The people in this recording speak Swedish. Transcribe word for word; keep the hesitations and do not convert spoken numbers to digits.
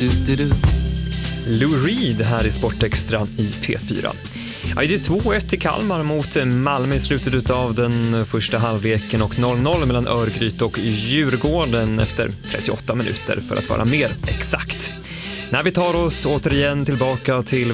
du, du. Lou Reed här i Sportextra i P fyra. Ja, det är två ett till Kalmar mot Malmö i slutet av den första halvleken och noll noll mellan Örgryte och Djurgården efter trettioåtta minuter för att vara mer exakt. När vi tar oss återigen tillbaka till